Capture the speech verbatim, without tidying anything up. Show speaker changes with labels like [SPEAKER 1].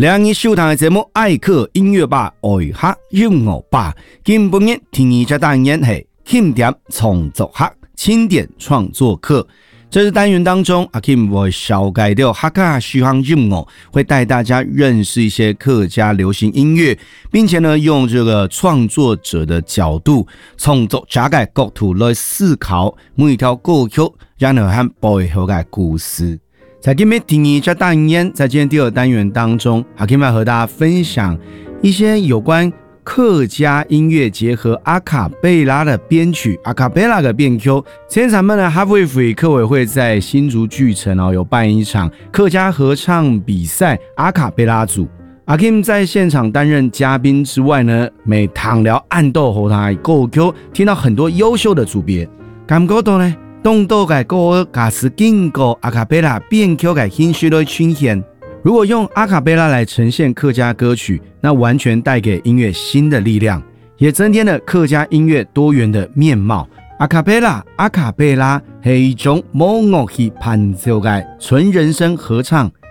[SPEAKER 1] 两日收听的节目《爱客音乐吧》，爱客音乐吧。今本日听一下单元是轻点创作客轻点创作课。这是单元当中，阿 Kim 会小改掉客家西洋音乐，会带大家认识一些客家流行音乐，并且呢，用这个创作者的角度，创作者的角度来思考每一条歌曲，然后和背后的故事。在今天听一下单元，在今天第二单元当中，阿 Kim 要和大家分享一些有关客家音乐结合阿卡贝拉的编曲，阿卡贝拉的编曲。前场们呢 ，Halfway Free 客委会在新竹巨城哦，有办一场客家合唱比赛，阿卡贝拉组。阿 Kim 在现场担任嘉宾之外呢，每躺聊暗斗后台歌曲，听到很多优秀的组别，感觉到呢，动作的歌假是经过阿卡贝拉编曲的形式来呈现。如果用阿卡贝拉来呈现客家歌曲，那完全带给音乐新的力量，也增添了客家音乐多元的面貌。阿卡贝拉，阿卡贝拉是一种无乐器伴奏的纯人声合唱，